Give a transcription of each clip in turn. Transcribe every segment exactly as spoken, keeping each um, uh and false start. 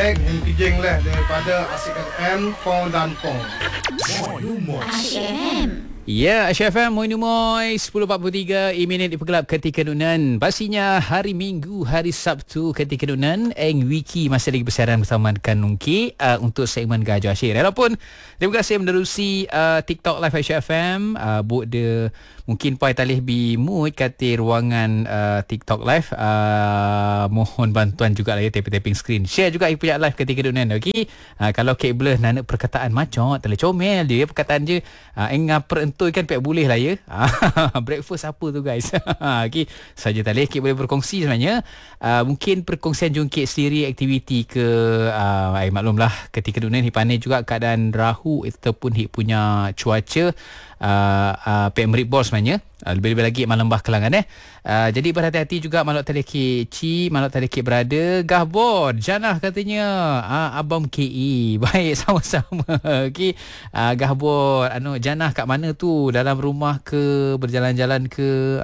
baik yang kijing lah daripada Asyik F M Pong dan Pong. Asyik F M. Ya, Asyik F M, Moin Umoy, sepuluh empat puluh tiga, minit dipergelap ketika nunan. Pastinya hari Minggu, hari Sabtu ketika nunan, Eng Wiki masih lagi bersiaran bersama dengan Nungki uh, untuk segmen Gajah Asyik. Walaupun, terima kasih menerusi uh, TikTok Live Asyik F M, uh, buat dia mungkin pai talih bi mood kata ruangan uh, TikTok Live. Uh, mohon bantuan juga lah ya, tapping-tapping screen. Share juga punya live ketika nunan, okey? Uh, kalau kabel nak perkataan macam, terlalu comel dia perkataan je. Uh, Eng ngaper Entoi kan pek boleh lah ya. Breakfast apa tu guys. Okey, saja tak leh boleh berkongsi sebenarnya. Uh, mungkin perkongsian jungkit sendiri aktiviti ke uh, ay, maklumlah ketika dunia hip pandai juga keadaan rahu ataupun hip punya cuaca uh, uh, pek merit bol sebenarnya. Uh, lebih-lebih lagi malam bah kelangan eh. Uh, jadi berhati-hati juga maluk tadiki Ci, maluk tadiki berada Gahbor, Janah katanya. Uh, Abang K E. Baik, sama-sama. Okey. Uh, Gahbor, anu Janah kat mana tu? Dalam rumah ke, berjalan-jalan ke?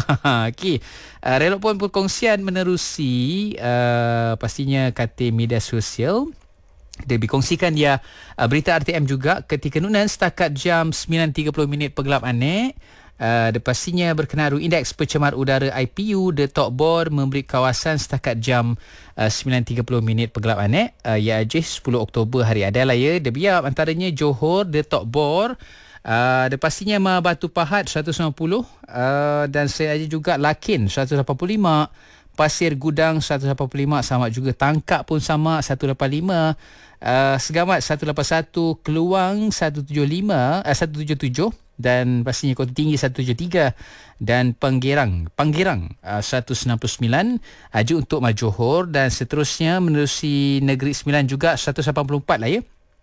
Okey. Uh, relok pun perkongsian menerusi uh, pastinya kata media sosial. Dia berkongsikan dia uh, berita R T M juga ketika nunan setakat jam sembilan tiga puluh minit pergelap anek. Uh, dia pastinya berkenaan indeks pencemar udara I P U The Tok Bor memberi kawasan setakat jam uh, sembilan tiga puluh minit pergelap anek. Uh, ya ajih sepuluh Oktober hari Adalaya. Dia biar antaranya Johor The Tok Bor. Uh, dia pastinya Ma Batu Pahat seratus lima puluh uh, dan saya aja juga Lakin seratus lapan puluh lima, Pasir Gudang seratus lapan puluh lima, sama juga Tangkap pun sama seratus lapan puluh lima, uh, Segamat seratus lapan puluh satu, Keluang seratus tujuh puluh lima, uh, seratus tujuh puluh tujuh dan pastinya Kota Tinggi seratus tujuh puluh tiga dan Penggirang Penggirang uh, seratus enam puluh sembilan uh, untuk Johor dan seterusnya menerusi Negeri Sembilan juga seratus lapan puluh empat lah ya.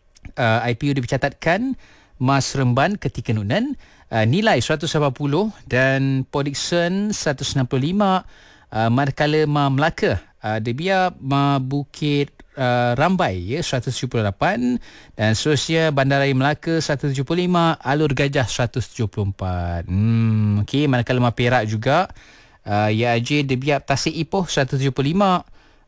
Uh, I P U dicatatkan Mas Remban ketika nunan uh, nilai seratus lapan puluh dan Podikson seratus enam puluh lima, uh, manakala Ma Melaka uh, dia biar Ma Bukit uh, Rambai ya seratus tujuh puluh lapan dan seterusnya Bandaraya Melaka seratus tujuh puluh lima, Alur Gajah seratus tujuh puluh empat. Hmm, okey, manakala Ma Perak juga uh, ya aja dia biar Tasik Ipoh seratus tujuh puluh lima,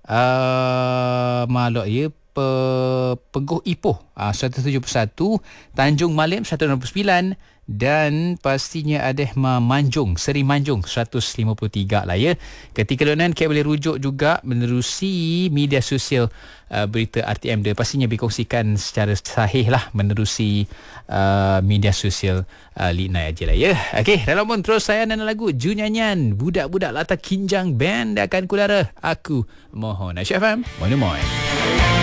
uh, Malok ya Pe, Peguh Ipoh uh, seratus tujuh puluh satu, Tanjung Malim seratus enam puluh sembilan dan pastinya ada Ma Manjung, Seri Manjung seratus lima puluh tiga lah ya. Ketika donan kita boleh rujuk juga menerusi media sosial uh, berita R T M dia pastinya dikongsikan secara sahih lah menerusi uh, media sosial uh, Lina aja lah ya. Okey, dalam pun terus saya dan lagu Ju Nyanyian Budak-Budak Latar Kinjang Band akan kudara Aku Mohon. Asyik F M, Moin Moin.